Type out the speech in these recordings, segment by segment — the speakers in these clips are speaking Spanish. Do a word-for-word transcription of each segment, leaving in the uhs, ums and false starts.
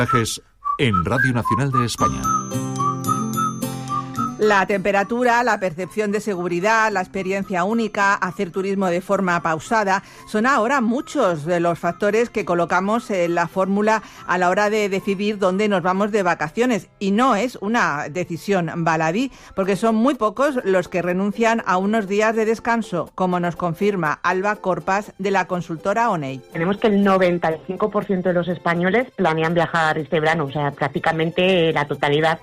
Viajes en Radio Nacional de España. La temperatura, la percepción de seguridad, la experiencia única, hacer turismo de forma pausada, son ahora muchos de los factores que colocamos en la fórmula a la hora de decidir dónde nos vamos de vacaciones. Y no es una decisión baladí, porque son muy pocos los que renuncian a unos días de descanso, como nos confirma Alba Corpas de la consultora ONEI. Tenemos que el noventa y cinco por ciento de los españoles planean viajar este verano, o sea, prácticamente la totalidad.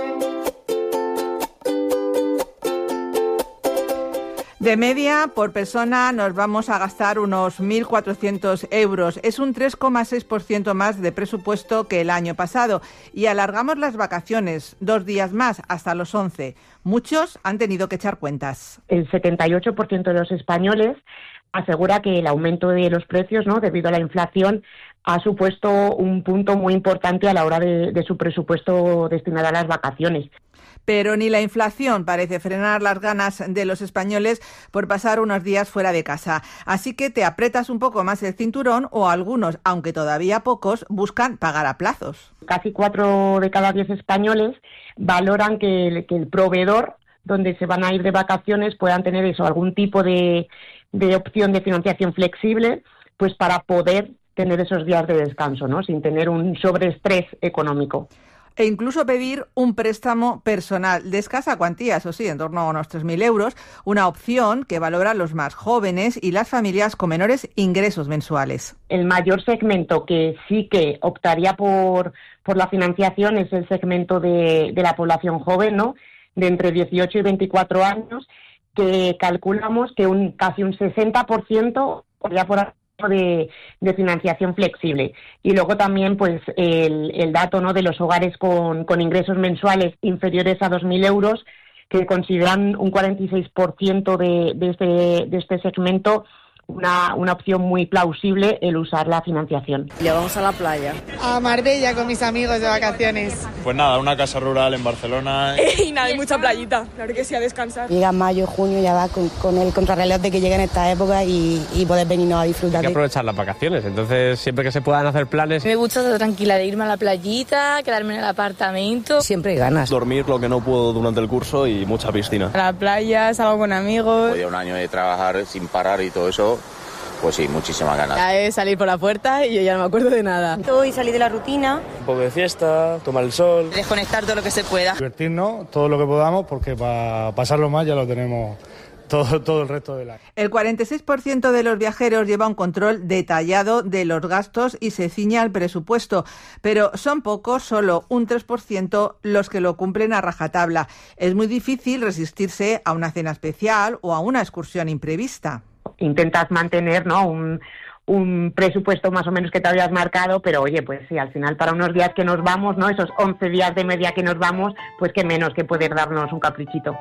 De media, por persona, nos vamos a gastar unos mil cuatrocientos euros. Es un tres coma seis por ciento más de presupuesto que el año pasado. Y alargamos las vacaciones dos días más, hasta los once. Muchos han tenido que echar cuentas. El setenta y ocho por ciento de los españoles asegura que el aumento de los precios, ¿no?, debido a la inflación, ha supuesto un punto muy importante a la hora de, de su presupuesto destinado a las vacaciones. Pero ni la inflación parece frenar las ganas de los españoles por pasar unos días fuera de casa. Así que te aprietas un poco más el cinturón o algunos, aunque todavía pocos, buscan pagar a plazos. Casi cuatro de cada diez españoles valoran que el, que el proveedor donde se van a ir de vacaciones puedan tener eso, algún tipo de, de opción de financiación flexible, pues para poder tener esos días de descanso, ¿no?, sin tener un sobreestrés económico. E incluso pedir un préstamo personal de escasa cuantía, eso sí, en torno a unos tres mil euros, una opción que valoran los más jóvenes y las familias con menores ingresos mensuales. El mayor segmento que sí que optaría por, por la financiación es el segmento de, de la población joven, ¿no?, de entre dieciocho y veinticuatro años, que calculamos que un casi un sesenta por ciento podría por De, de financiación flexible. Y luego también pues el, el dato, ¿no?, de los hogares con, con ingresos mensuales inferiores a dos mil euros, que consideran un cuarenta y seis por ciento de, de, este, de este segmento una, una opción muy plausible el usar la financiación. Ya vamos a la playa. A Marbella con mis amigos de vacaciones. Pues nada, una casa rural en Barcelona. Y nada, hay mucha playita, claro que sí, a descansar. Llega mayo, junio, ya va con, con el contrarreloj de que lleguen esta época y, y poder venirnos a disfrutar. Hay que aprovechar las vacaciones, entonces siempre que se puedan hacer planes. Me gusta estar tranquila, de irme a la playita, quedarme en el apartamento. Siempre hay ganas. Dormir lo que no puedo durante el curso y mucha piscina. A la playa, salgo con amigos. Voy a un año de trabajar sin parar y todo eso. Pues sí, muchísimas ganas. Ya es salir por la puerta y yo ya no me acuerdo de nada. Hoy salir de la rutina. Un poco de fiesta, tomar el sol. Desconectar todo lo que se pueda. Divertirnos todo lo que podamos porque para pasarlo más ya lo tenemos todo, todo el resto del año. El cuarenta y seis por ciento de los viajeros lleva un control detallado de los gastos y se ciñe al presupuesto, pero son pocos, solo un tres por ciento, los que lo cumplen a rajatabla. Es muy difícil resistirse a una cena especial o a una excursión imprevista. Intentas mantener, ¿no?, un, un presupuesto más o menos que te habías marcado, pero oye, pues sí, al final para unos días que nos vamos, ¿no?, esos once días de media que nos vamos, pues qué menos que poder darnos un caprichito.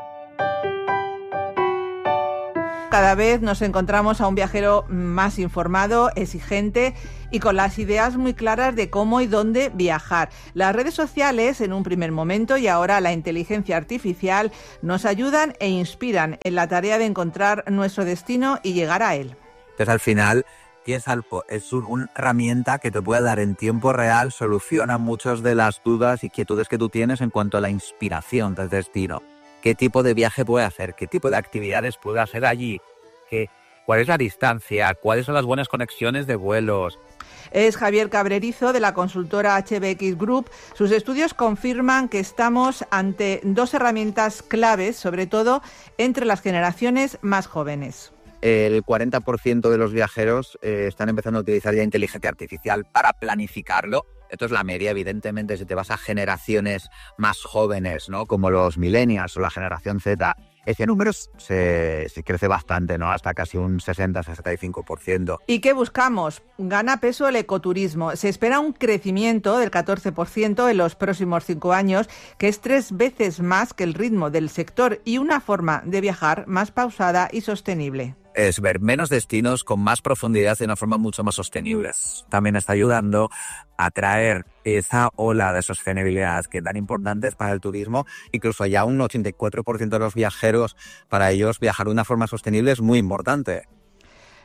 Cada vez nos encontramos a un viajero más informado, exigente y con las ideas muy claras de cómo y dónde viajar. Las redes sociales, en un primer momento, y ahora la inteligencia artificial, nos ayudan e inspiran en la tarea de encontrar nuestro destino y llegar a él. Entonces, al final, Tiesalpo es una herramienta que te puede dar en tiempo real, soluciona muchas de las dudas y inquietudes que tú tienes en cuanto a la inspiración del destino. ¿Qué tipo de viaje puede hacer? ¿Qué tipo de actividades puede hacer allí? ¿Qué, ¿Cuál es la distancia? ¿Cuáles son las buenas conexiones de vuelos? Es Javier Cabrerizo, de la consultora H B X Group. Sus estudios confirman que estamos ante dos herramientas claves, sobre todo entre las generaciones más jóvenes. El cuarenta por ciento de los viajeros eh, están empezando a utilizar ya inteligencia artificial para planificarlo. Esto es la media, evidentemente, si te vas a generaciones más jóvenes, ¿no?, como los millennials o la generación Z, ese número se, se crece bastante, ¿no?, hasta casi un sesenta a sesenta y cinco por ciento. ¿Y qué buscamos? Gana peso el ecoturismo. Se espera un crecimiento del catorce por ciento en los próximos cinco años, que es tres veces más que el ritmo del sector y una forma de viajar más pausada y sostenible. Es ver menos destinos con más profundidad de una forma mucho más sostenible. También está ayudando a traer esa ola de sostenibilidad que es tan importante para el turismo. Incluso ya un ochenta y cuatro por ciento de los viajeros, para ellos viajar de una forma sostenible es muy importante.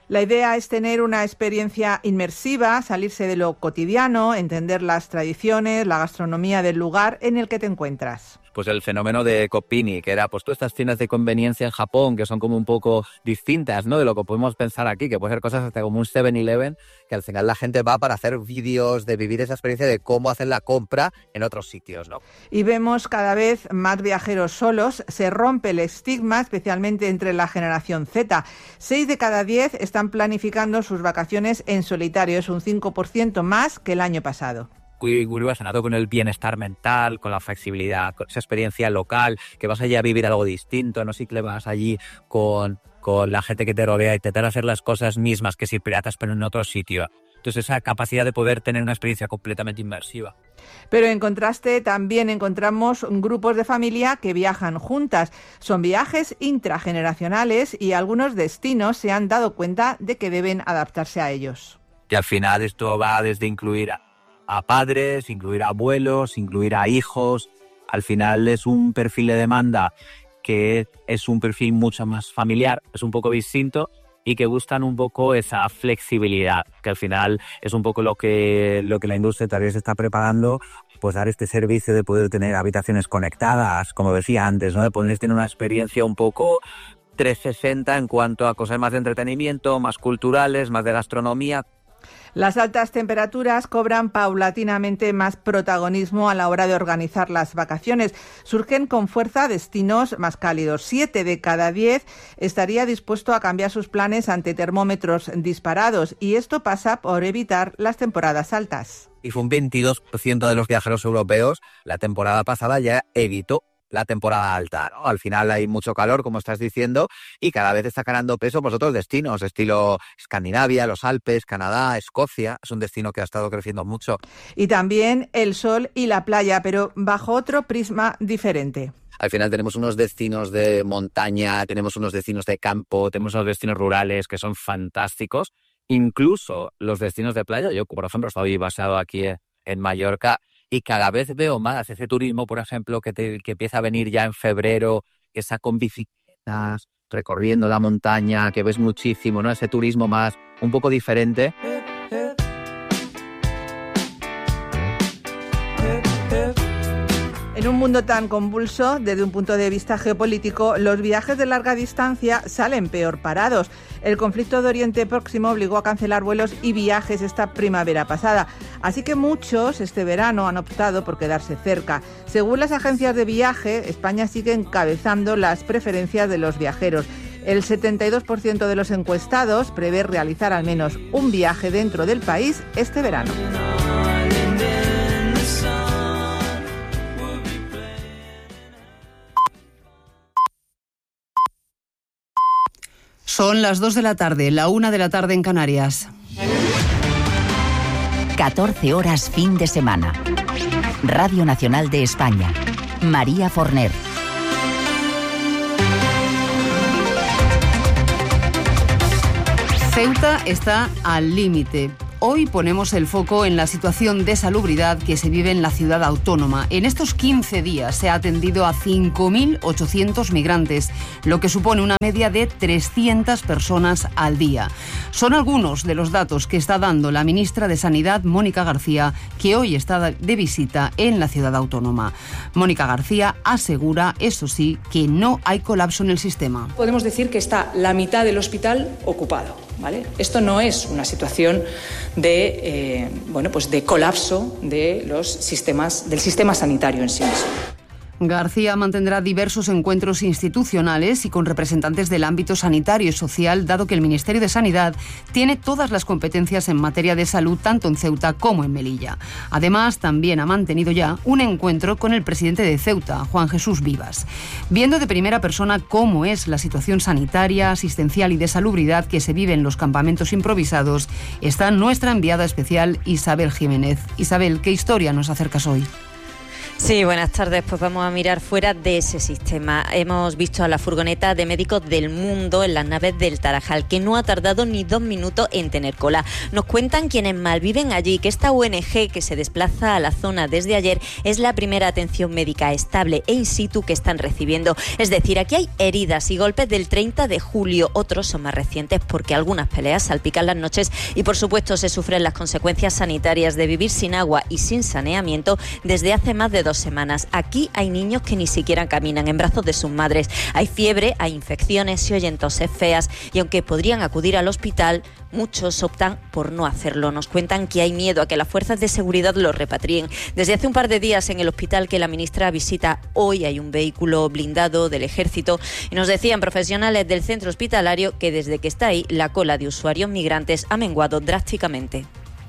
La idea es tener una experiencia inmersiva, salirse de lo cotidiano, entender las tradiciones, la gastronomía del lugar en el que te encuentras. Pues el fenómeno de Koppini, que era pues todas estas tiendas de conveniencia en Japón que son como un poco distintas, ¿no?, de lo que podemos pensar aquí, que puede ser cosas hasta como un seven eleven, que al final la gente va para hacer vídeos, de vivir esa experiencia de cómo hacer la compra en otros sitios, ¿no? Y vemos cada vez más viajeros solos, se rompe el estigma, especialmente entre la generación Z. Seis de cada diez están planificando sus vacaciones en solitario, es un cinco por ciento más que el año pasado. Muy relacionado con el bienestar mental, con la flexibilidad, con esa experiencia local, que vas allí a vivir algo distinto, no sé que vas allí con, con la gente que te rodea y intentar hacer las cosas mismas que si piratas pero en otro sitio. Entonces esa capacidad de poder tener una experiencia completamente inmersiva. Pero en contraste también encontramos grupos de familia que viajan juntas. Son viajes intrageneracionales y algunos destinos se han dado cuenta de que deben adaptarse a ellos. Y al final esto va desde incluir a a padres, incluir a abuelos, incluir a hijos. Al final es un perfil de demanda que es un perfil mucho más familiar, es un poco distinto y que buscan un poco esa flexibilidad, que al final es un poco lo que, lo que la industria también se está preparando, pues dar este servicio de poder tener habitaciones conectadas, como decía antes, ¿no?, de poder tener una experiencia un poco trescientos sesenta en cuanto a cosas más de entretenimiento, más culturales, más de gastronomía. Las altas temperaturas cobran paulatinamente más protagonismo a la hora de organizar las vacaciones. Surgen con fuerza destinos más cálidos. Siete de cada diez estaría dispuesto a cambiar sus planes ante termómetros disparados y esto pasa por evitar las temporadas altas. Y fue un veintidós por ciento de los viajeros europeos la temporada pasada ya evitó la temporada alta, ¿no? Al final hay mucho calor, como estás diciendo, y cada vez está ganando peso pues otros destinos, estilo Escandinavia, los Alpes, Canadá, Escocia. Es un destino que ha estado creciendo mucho. Y también el sol y la playa, pero bajo otro prisma diferente. Al final tenemos unos destinos de montaña, tenemos unos destinos de campo, tenemos unos destinos rurales que son fantásticos. Incluso los destinos de playa, yo por ejemplo estoy basado aquí en Mallorca, y cada vez veo más ese turismo, por ejemplo, que, te, que empieza a venir ya en febrero, que está con bicicletas, recorriendo la montaña, que ves muchísimo, ¿no? Ese turismo más, un poco diferente. En un mundo tan convulso, desde un punto de vista geopolítico, los viajes de larga distancia salen peor parados. El conflicto de Oriente Próximo obligó a cancelar vuelos y viajes esta primavera pasada. Así que muchos este verano han optado por quedarse cerca. Según las agencias de viaje, España sigue encabezando las preferencias de los viajeros. El setenta y dos por ciento de los encuestados prevé realizar al menos un viaje dentro del país este verano. Son las dos de la tarde, la una de la tarde en Canarias. catorce horas fin de semana. Radio Nacional de España. María Forner. Ceuta está al límite. Hoy ponemos el foco en la situación de salubridad que se vive en la ciudad autónoma. En estos quince días se ha atendido a cinco mil ochocientos migrantes, lo que supone una media de trescientas personas al día. Son algunos de los datos que está dando la ministra de Sanidad, Mónica García, que hoy está de visita en la ciudad autónoma. Mónica García asegura, eso sí, que no hay colapso en el sistema. Podemos decir que está la mitad del hospital ocupado, ¿vale? Esto no es una situación de, eh, bueno, pues de colapso de los sistemas, del sistema sanitario en sí mismo. García mantendrá diversos encuentros institucionales y con representantes del ámbito sanitario y social, dado que el Ministerio de Sanidad tiene todas las competencias en materia de salud, tanto en Ceuta como en Melilla. Además, también ha mantenido ya un encuentro con el presidente de Ceuta, Juan Jesús Vivas. Viendo de primera persona cómo es la situación sanitaria, asistencial y de salubridad que se vive en los campamentos improvisados, está nuestra enviada especial Isabel Jiménez. Isabel, ¿qué historia nos acercas hoy? Sí, buenas tardes. Pues vamos a mirar fuera de ese sistema. Hemos visto a la furgoneta de médicos del mundo en las naves del Tarajal, que no ha tardado ni dos minutos en tener cola. Nos cuentan quienes malviven allí que esta O N G que se desplaza a la zona desde ayer es la primera atención médica estable e in situ que están recibiendo. Es decir, aquí hay heridas y golpes del treinta de julio. Otros son más recientes porque algunas peleas salpican las noches y, por supuesto, se sufren las consecuencias sanitarias de vivir sin agua y sin saneamiento desde hace más de dos semanas. Aquí hay niños que ni siquiera caminan en brazos de sus madres. Hay fiebre, hay infecciones, se oyen toses feas y aunque podrían acudir al hospital, muchos optan por no hacerlo. Nos cuentan que hay miedo a que las fuerzas de seguridad los repatrien. Desde hace un par de días en el hospital que la ministra visita hoy hay un vehículo blindado del Ejército y nos decían profesionales del centro hospitalario que desde que está ahí la cola de usuarios migrantes ha menguado drásticamente.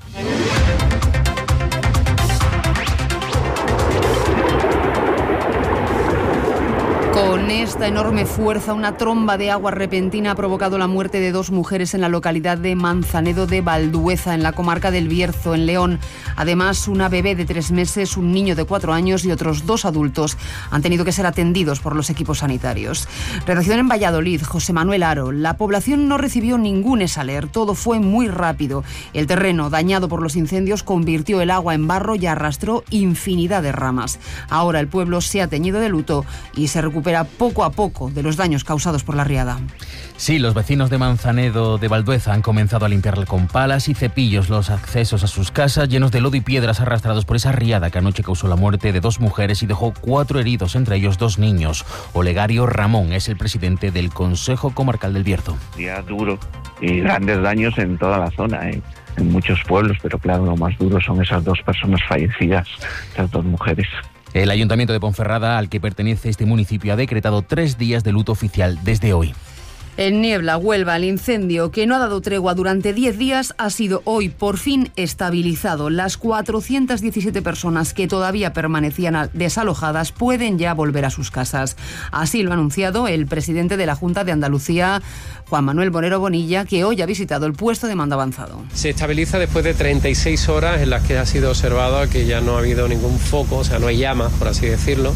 Con esta enorme fuerza, una tromba de agua repentina ha provocado la muerte de dos mujeres en la localidad de Manzanedo de Valdueza, en la comarca del Bierzo, en León. Además, una bebé de tres meses, un niño de cuatro años y otros dos adultos han tenido que ser atendidos por los equipos sanitarios. Redacción en Valladolid, José Manuel Aro. La población no recibió ningún esaler, todo fue muy rápido. El terreno, dañado por los incendios, convirtió el agua en barro y arrastró infinidad de ramas. Ahora el pueblo se ha teñido de luto y se recupera poco a poco de los daños causados por la riada. Sí, los vecinos de Manzanedo de Valdueza han comenzado a limpiar con palas y cepillos los accesos a sus casas llenos de lodo y piedras arrastrados por esa riada que anoche causó la muerte de dos mujeres y dejó cuatro heridos, entre ellos dos niños. Olegario Ramón es el presidente del Consejo Comarcal del Bierzo. Día duro y grandes daños en toda la zona, ¿eh? En muchos pueblos, pero claro, lo más duro son esas dos personas fallecidas, esas dos mujeres. El Ayuntamiento de Ponferrada, al que pertenece este municipio, ha decretado tres días de luto oficial desde hoy. En Niebla, Huelva, el incendio, que no ha dado tregua durante diez días, ha sido hoy por fin estabilizado. Las cuatrocientas diecisiete personas que todavía permanecían desalojadas pueden ya volver a sus casas. Así lo ha anunciado el presidente de la Junta de Andalucía, Juan Manuel Bonero Bonilla, que hoy ha visitado el puesto de mando avanzado. Se estabiliza después de treinta y seis horas en las que ha sido observado que ya no ha habido ningún foco, o sea, no hay llamas, por así decirlo,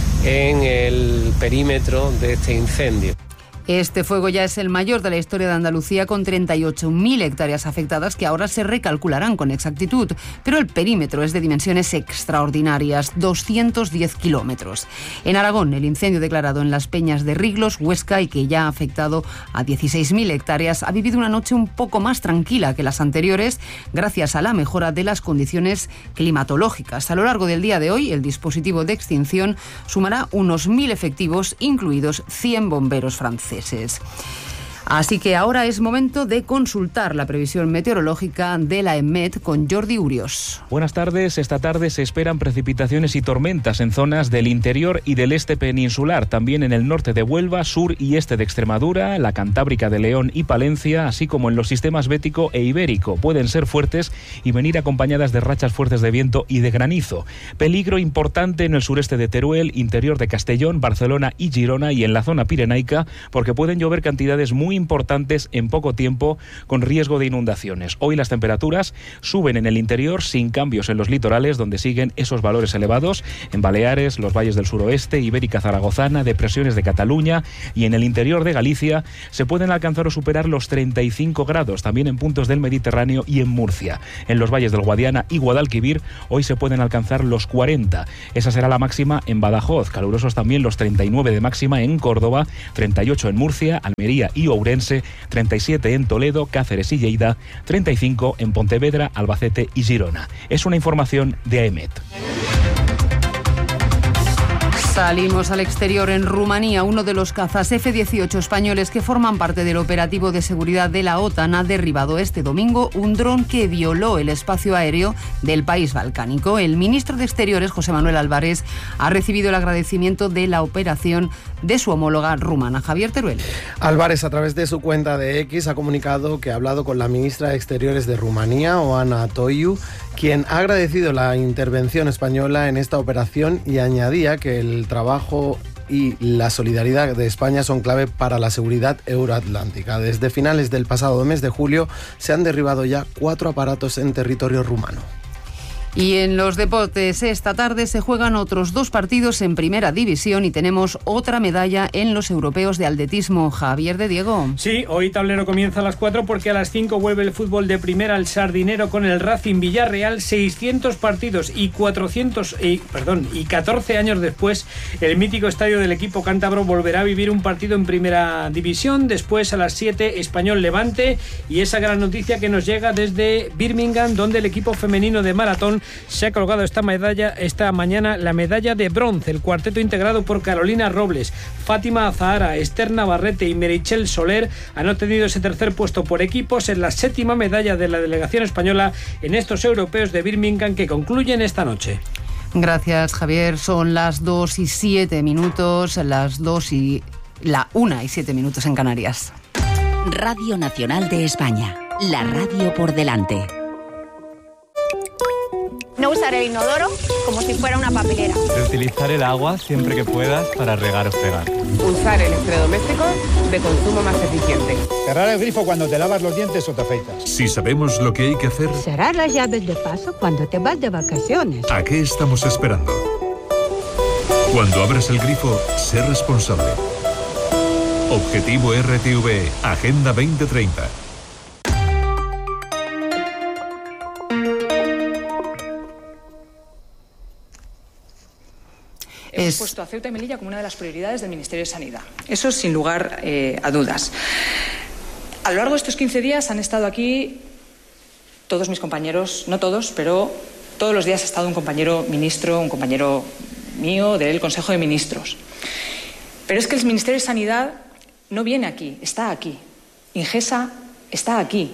en el perímetro de este incendio. Este fuego ya es el mayor de la historia de Andalucía, con treinta y ocho mil hectáreas afectadas que ahora se recalcularán con exactitud, pero el perímetro es de dimensiones extraordinarias, doscientos diez kilómetros. En Aragón, el incendio declarado en las Peñas de Riglos, Huesca, y que ya ha afectado a dieciséis mil hectáreas, ha vivido una noche un poco más tranquila que las anteriores, gracias a la mejora de las condiciones climatológicas. A lo largo del día de hoy, el dispositivo de extinción sumará unos mil efectivos, incluidos cien bomberos franceses. Así que ahora es momento de consultar la previsión meteorológica de la EMET con Jordi Urios. Buenas tardes. Esta tarde se esperan precipitaciones y tormentas en zonas del interior y del este peninsular, también en el norte de Huelva, sur y este de Extremadura, la Cantábrica de León y Palencia, así como en los sistemas bético e ibérico. Pueden ser fuertes y venir acompañadas de rachas fuertes de viento y de granizo. Peligro importante en el sureste de Teruel, interior de Castellón, Barcelona y Girona, y en la zona pirenaica, porque pueden llover cantidades muy importantes en poco tiempo, con riesgo de inundaciones. Hoy las temperaturas suben en el interior sin cambios en los litorales, donde siguen esos valores elevados, en Baleares, los valles del suroeste, Ibérica Zaragozana, depresiones de Cataluña, y en el interior de Galicia se pueden alcanzar o superar los treinta y cinco grados, también en puntos del Mediterráneo y en Murcia. En los valles del Guadiana y Guadalquivir hoy se pueden alcanzar los cuarenta. Esa será la máxima en Badajoz, calurosos también los treinta y nueve de máxima en Córdoba, treinta y ocho en Murcia, Almería y Ourense, treinta y siete en Toledo, Cáceres y Lleida, treinta y cinco en Pontevedra, Albacete y Girona. Es una información de AEMET. Salimos al exterior. En Rumanía, uno de los cazas F dieciocho españoles que forman parte del operativo de seguridad de la OTAN ha derribado este domingo un dron que violó el espacio aéreo del país balcánico. El ministro de Exteriores, José Manuel Álvarez, ha recibido el agradecimiento de la operación de su homóloga rumana, Javier Teruel. Álvarez, a través de su cuenta de X, ha comunicado que ha hablado con la ministra de Exteriores de Rumanía, Oana Toiu, quien ha agradecido la intervención española en esta operación y añadía que el trabajo y la solidaridad de España son clave para la seguridad euroatlántica. Desde finales del pasado mes de julio se han derribado ya cuatro aparatos en territorio rumano. Y en los deportes, esta tarde se juegan otros dos partidos en Primera División y tenemos otra medalla en los europeos de atletismo. Javier de Diego. Sí, hoy tablero comienza a las cuatro porque a las cinco vuelve el fútbol de primera al Sardinero con el Racing Villarreal. seiscientos partidos y cuatrocientos, y, perdón, y catorce años después, el mítico estadio del equipo cántabro volverá a vivir un partido en Primera División. Después a las siete, Español Levante, y esa gran noticia que nos llega desde Birmingham, donde el equipo femenino de maratón se ha colgado esta medalla esta mañana, la medalla de bronce. El cuarteto integrado por Carolina Robles, Fátima Azahara, Esther Navarrete y Merichel Soler han obtenido ese tercer puesto por equipos. Es la séptima medalla de la delegación española en estos europeos de Birmingham que concluyen esta noche. Gracias, Javier. Son las dos y siete minutos, las dos y la una y siete minutos en Canarias. Radio Nacional de España, la radio por delante. No usar el inodoro como si fuera una papelera. Reutilizar el agua siempre que puedas para regar o fregar. Usar electrodomésticos de consumo más eficiente. Cerrar el grifo cuando te lavas los dientes o te afeitas. Si sabemos lo que hay que hacer... Cerrar las llaves de paso cuando te vas de vacaciones. ¿A qué estamos esperando? Cuando abras el grifo, sé responsable. Objetivo R T V, Agenda veinte treinta. Hemos puesto a Ceuta y Melilla como una de las prioridades del Ministerio de Sanidad. Eso sin lugar eh, a dudas. A lo largo de estos quince días han estado aquí todos mis compañeros, no todos, pero todos los días ha estado un compañero ministro, un compañero mío del Consejo de Ministros. Pero es que el Ministerio de Sanidad no viene aquí, está aquí. Ingesa está aquí.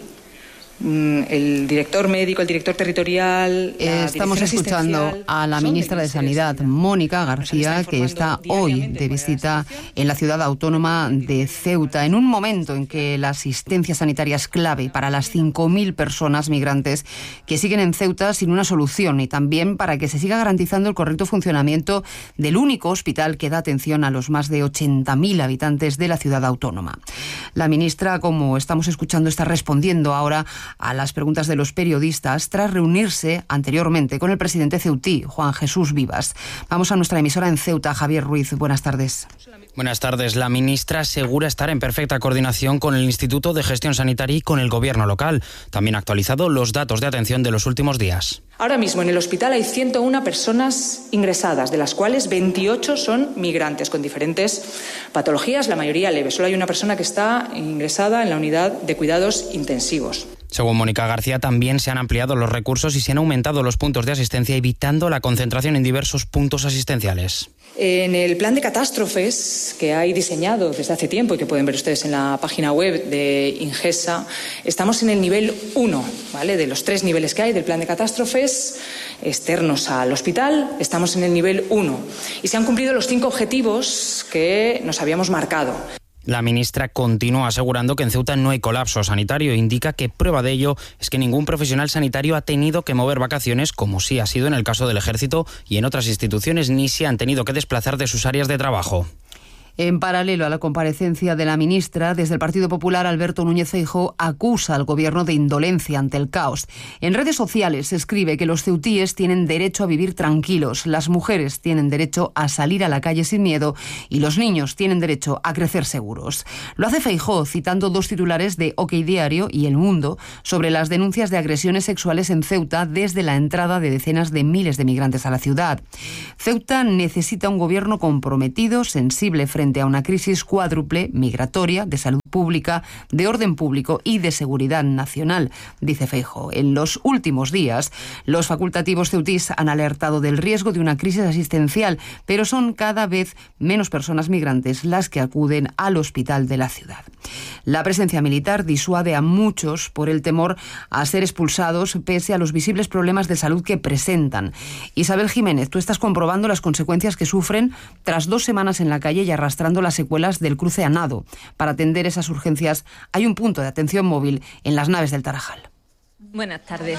El director médico, el director territorial... Estamos escuchando a la ministra de Sanidad, Mónica García, que está hoy de visita en la ciudad autónoma de Ceuta, en un momento en que la asistencia sanitaria es clave para las cinco mil personas migrantes que siguen en Ceuta sin una solución, y también para que se siga garantizando el correcto funcionamiento del único hospital que da atención a los más de ochenta mil habitantes de la ciudad autónoma. La ministra, como estamos escuchando, está respondiendo ahora a las preguntas de los periodistas tras reunirse anteriormente con el presidente ceutí, Juan Jesús Vivas. Vamos a nuestra emisora en Ceuta, Javier Ruiz. Buenas tardes. Buenas tardes. La ministra asegura estar en perfecta coordinación con el Instituto de Gestión Sanitaria y con el gobierno local. También ha actualizado los datos de atención de los últimos días. Ahora mismo en el hospital hay ciento una personas ingresadas, de las cuales veintiocho son migrantes con diferentes patologías, la mayoría leve. Solo hay una persona que está ingresada en la unidad de cuidados intensivos. Según Mónica García, también se han ampliado los recursos y se han aumentado los puntos de asistencia, evitando la concentración en diversos puntos asistenciales. En el plan de catástrofes que hay diseñado desde hace tiempo y que pueden ver ustedes en la página web de Ingesa, estamos en el nivel uno, ¿vale? De los tres niveles que hay del plan de catástrofes externos al hospital, estamos en el nivel uno. Y se han cumplido los cinco objetivos que nos habíamos marcado. La ministra continúa asegurando que en Ceuta no hay colapso sanitario e indica que prueba de ello es que ningún profesional sanitario ha tenido que mover vacaciones, como sí ha sido en el caso del Ejército y en otras instituciones, ni se han tenido que desplazar de sus áreas de trabajo. En paralelo a la comparecencia de la ministra, desde el Partido Popular, Alberto Núñez Feijóo acusa al gobierno de indolencia ante el caos. En redes sociales se escribe que los ceutíes tienen derecho a vivir tranquilos, las mujeres tienen derecho a salir a la calle sin miedo y los niños tienen derecho a crecer seguros. Lo hace Feijóo citando dos titulares de OK Diario y El Mundo sobre las denuncias de agresiones sexuales en Ceuta desde la entrada de decenas de miles de migrantes a la ciudad. Ceuta necesita un gobierno comprometido, sensible frente a una crisis cuádruple, migratoria, de salud pública, de orden público y de seguridad nacional, dice Feijóo. En los últimos días, los facultativos ceutís han alertado del riesgo de una crisis asistencial, pero son cada vez menos personas migrantes las que acuden al hospital de la ciudad. La presencia militar disuade a muchos por el temor a ser expulsados pese a los visibles problemas de salud que presentan. Isabel Jiménez, tú estás comprobando las consecuencias que sufren tras dos semanas en la calle y arrastrando las secuelas del cruce a nado. Para atender esas urgencias hay un punto de atención móvil en las naves del Tarajal. Buenas tardes.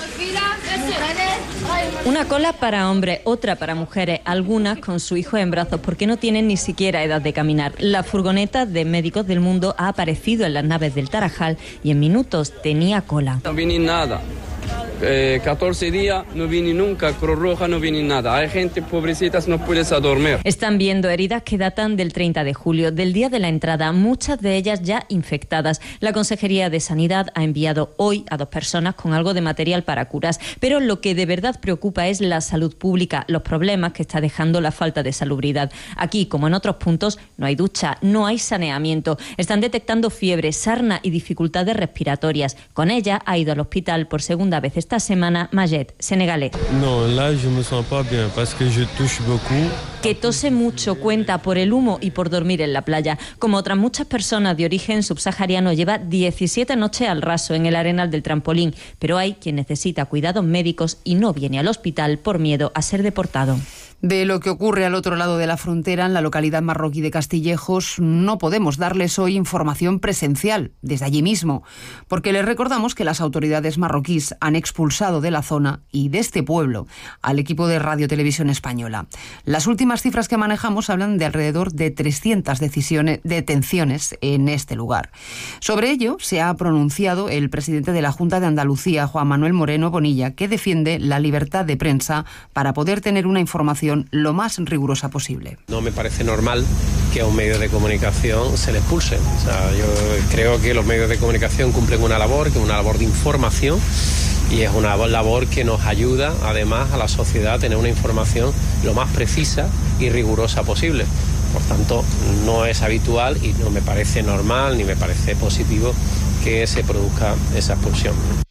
Una cola para hombres, otra para mujeres, algunas con su hijo en brazos porque no tienen ni siquiera edad de caminar. La furgoneta de Médicos del Mundo ha aparecido en las naves del Tarajal y en minutos tenía cola. No vi ni nada. eh, catorce días no viene nunca Cruz Roja, no viene nada. Hay gente pobrecitas no puede dormir. Están viendo heridas que datan del treinta de julio, del día de la entrada, muchas de ellas ya infectadas. La Consejería de Sanidad ha enviado hoy a dos personas con algo de material para curas, pero lo que de verdad preocupa es la salud pública, los problemas que está dejando la falta de salubridad. Aquí, como en otros puntos, no hay ducha, no hay saneamiento. Están detectando fiebre, sarna y dificultades respiratorias. Con ella ha ido al hospital por segunda vez esta semana Majet, senegalés. No, là je me sens pas bien parce que je touche beaucoup. Que tose mucho, cuenta, por el humo y por dormir en la playa. Como otras muchas personas de origen subsahariano, lleva diecisiete noches al raso en el arenal del trampolín, pero hay quien necesita cuidados médicos y no viene al hospital por miedo a ser deportado. De lo que ocurre al otro lado de la frontera, en la localidad marroquí de Castillejos, no podemos darles hoy información presencial desde allí mismo, porque les recordamos que las autoridades marroquíes han expulsado de la zona y de este pueblo al equipo de Radio Televisión Española. Las últimas cifras que manejamos hablan de alrededor de trescientas decisiones, detenciones en este lugar. Sobre ello se ha pronunciado el presidente de la Junta de Andalucía, Juan Manuel Moreno Bonilla, que defiende la libertad de prensa para poder tener una información lo más rigurosa posible. No me parece normal que a un medio de comunicación se le expulse. O sea, yo creo que los medios de comunicación cumplen una labor, que es una labor de información, y es una labor que nos ayuda además a la sociedad a tener una información lo más precisa y rigurosa posible. Por tanto, no es habitual y no me parece normal ni me parece positivo que se produzca esa expulsión.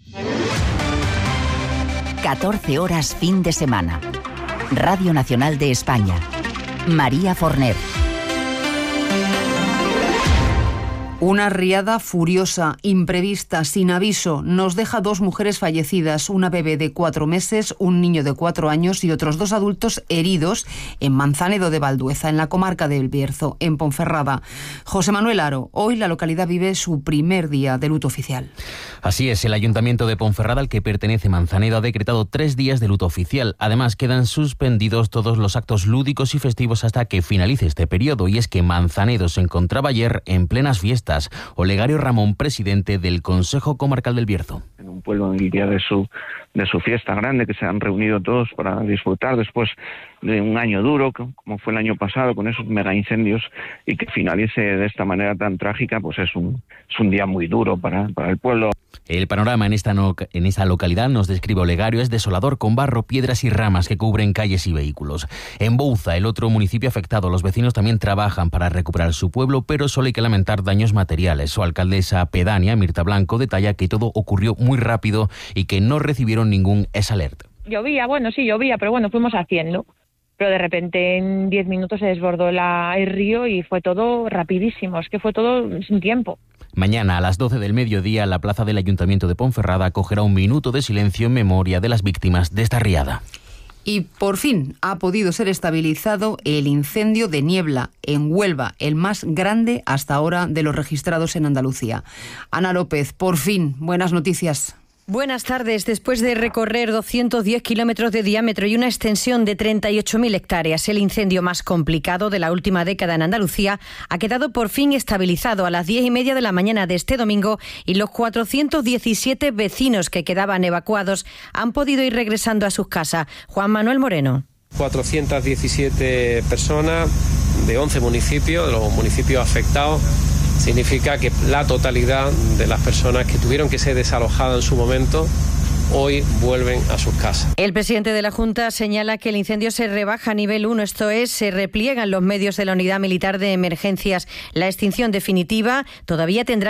catorce horas fin de semana. Radio Nacional de España. María Forner. Una riada furiosa, imprevista, sin aviso, nos deja dos mujeres fallecidas, una bebé de cuatro meses, un niño de cuatro años y otros dos adultos heridos en Manzanedo de Valdueza, en la comarca del Bierzo, en Ponferrada. José Manuel Aro, hoy la localidad vive su primer día de luto oficial. Así es, el Ayuntamiento de Ponferrada, al que pertenece Manzanedo, ha decretado tres días de luto oficial. Además, quedan suspendidos todos los actos lúdicos y festivos hasta que finalice este periodo. Y es que Manzanedo se encontraba ayer en plenas fiestas. Olegario Ramón, presidente del Consejo Comarcal del Bierzo. En un pueblo en el día de su, de su fiesta grande, que se han reunido todos para disfrutar después de un año duro, como fue el año pasado, con esos mega incendios, y que finalice de esta manera tan trágica, pues es un, es un día muy duro para, para el pueblo. El panorama en esta, no, en esta localidad, nos describe Olegario, es desolador, con barro, piedras y ramas que cubren calles y vehículos. En Bouza, el otro municipio afectado, los vecinos también trabajan para recuperar su pueblo, pero solo hay que lamentar daños materiales. Su alcaldesa pedánea, Mirta Blanco, detalla que todo ocurrió muy rápido y que no recibieron ningún S alert. Llovía, bueno, sí, llovía, pero bueno, fuimos haciendo. Pero de repente en diez minutos se desbordó la, el río y fue todo rapidísimo, es que fue todo sin tiempo. Mañana a las doce del mediodía, la plaza del Ayuntamiento de Ponferrada acogerá un minuto de silencio en memoria de las víctimas de esta riada. Y por fin ha podido ser estabilizado el incendio de Niebla, en Huelva, el más grande hasta ahora de los registrados en Andalucía. Ana López, por fin, buenas noticias. Buenas tardes. Después de recorrer doscientos diez kilómetros de diámetro y una extensión de treinta y ocho mil hectáreas, el incendio más complicado de la última década en Andalucía ha quedado por fin estabilizado a las diez y media de la mañana de este domingo, y los cuatrocientos diecisiete vecinos que quedaban evacuados han podido ir regresando a sus casas. Juan Manuel Moreno. cuatrocientas diecisiete personas de once municipios, de los municipios afectados. Significa que la totalidad de las personas que tuvieron que ser desalojadas en su momento hoy vuelven a sus casas. El presidente de la Junta señala que el incendio se rebaja a nivel uno, esto es, se repliegan los medios de la Unidad Militar de Emergencias. La extinción definitiva todavía tendrá